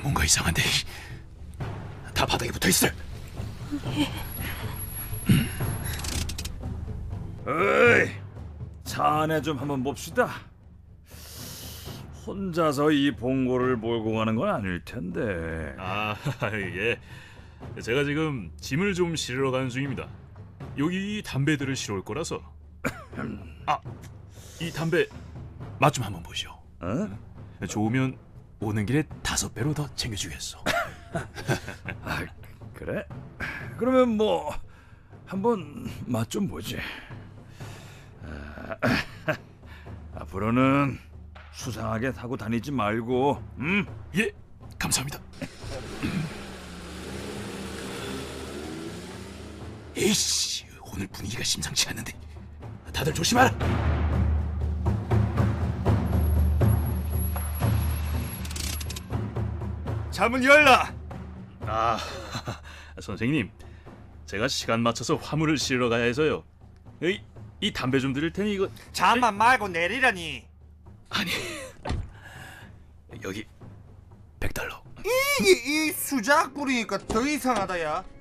뭔가 이상한데. 다 바닥에 붙어있어. 어이, 차 안에 좀 한번 봅시다. 혼자서 이 봉고를 몰고 가는 건 아닐 텐데. 아, 예. 제가 지금 짐을 좀 실으러 가는 중입니다. 여기 이 담배들을 실어올 거라서. 아, 이 담배 맛 좀 한번 보시오. 어? 좋으면 오는 길에 5배로 더 챙겨주겠소. 아, 그래? 그러면 뭐 한번 맛 좀 보지. 앞으로는 수상하게 타고 다니지 말고, 예, 감사합니다. 에이씨, 오늘 분위기가 심상치 않은데. 다들 조심하라. 잠은 열라. 아, 선생님, 제가 시간 맞춰서 화물을 실으러 가야 해서요. 이 담배 좀 드릴 테니 이거. 잠만 말고 내리라니. 아니, 여기 $100. 이 수작 부리니까 더 이상하다 야.